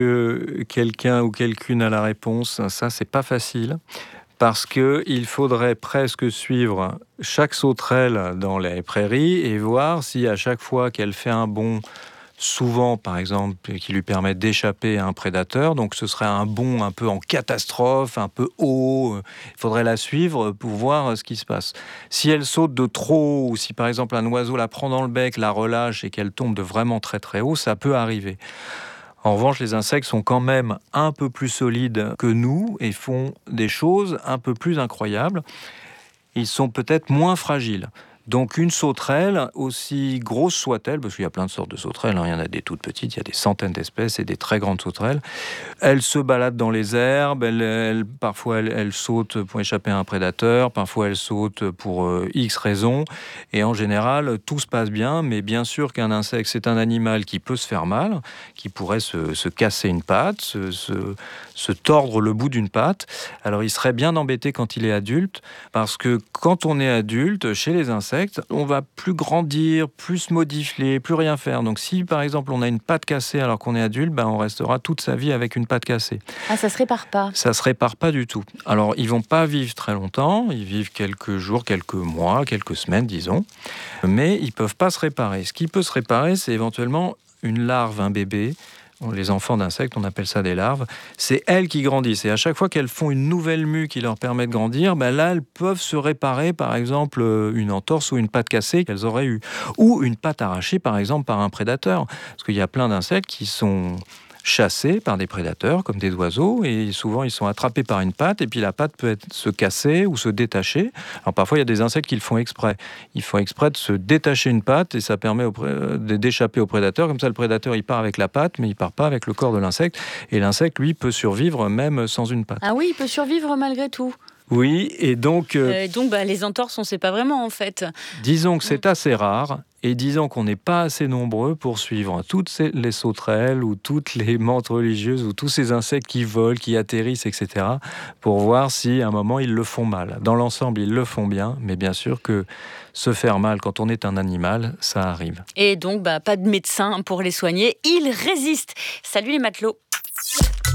Quelqu'un ou quelqu'une a la réponse, ça c'est pas facile. Parce qu'il faudrait presque suivre chaque sauterelle dans les prairies et voir si à chaque fois qu'elle fait un bond, souvent par exemple, qui lui permet d'échapper à un prédateur, donc ce serait un bond un peu en catastrophe, un peu haut, il faudrait la suivre pour voir ce qui se passe. Si elle saute de trop haut, ou si par exemple un oiseau la prend dans le bec, la relâche et qu'elle tombe de vraiment très très haut, ça peut arriver. En revanche, les insectes sont quand même un peu plus solides que nous et font des choses un peu plus incroyables. Ils sont peut-être moins fragiles. Donc une sauterelle, aussi grosse soit-elle, parce qu'il y a plein de sortes de sauterelles, il y en a des toutes petites, il y a des centaines d'espèces et des très grandes sauterelles. Elle se balade dans les herbes, parfois elle saute pour échapper à un prédateur, parfois elle saute pour X raisons, et en général tout se passe bien, mais bien sûr qu'un insecte c'est un animal qui peut se faire mal, qui pourrait se casser une patte, se tordre le bout d'une patte. Alors il serait bien embêté quand il est adulte, parce que quand on est adulte, chez les insectes, on va plus grandir, plus se modifier, plus rien faire. Donc si par exemple on a une patte cassée alors qu'on est adulte, on restera toute sa vie avec une patte cassée. Ah, ça se répare pas? Ça se répare pas du tout. Alors ils vont pas vivre très longtemps, ils vivent quelques jours, quelques mois, quelques semaines disons, mais ils peuvent pas se réparer. Ce qui peut se réparer, c'est éventuellement une larve, un bébé. Les enfants d'insectes, on appelle ça des larves. C'est elles qui grandissent. Et à chaque fois qu'elles font une nouvelle mue qui leur permet de grandir, là, elles peuvent se réparer, par exemple, une entorse ou une patte cassée qu'elles auraient eue. Ou une patte arrachée, par exemple, par un prédateur. Parce qu'il y a plein d'insectes qui sont chassés par des prédateurs, comme des oiseaux, et souvent ils sont attrapés par une patte, et puis la patte peut se casser ou se détacher. Alors parfois il y a des insectes qui le font exprès. Ils font exprès de se détacher une patte, et ça permet d'échapper au prédateur. Comme ça le prédateur il part avec la patte, mais il part pas avec le corps de l'insecte, et l'insecte lui peut survivre même sans une patte. Ah oui, il peut survivre malgré tout. Oui, et donc... les entorses, on ne sait pas vraiment en fait. Disons que c'est assez rare, et disons qu'on n'est pas assez nombreux pour suivre toutes les sauterelles ou toutes les menthes religieuses ou tous ces insectes qui volent, qui atterrissent, etc. pour voir si à un moment ils le font mal. Dans l'ensemble, ils le font bien, mais bien sûr que se faire mal quand on est un animal, ça arrive. Et donc, pas de médecin pour les soigner, ils résistent. Salut les matelots.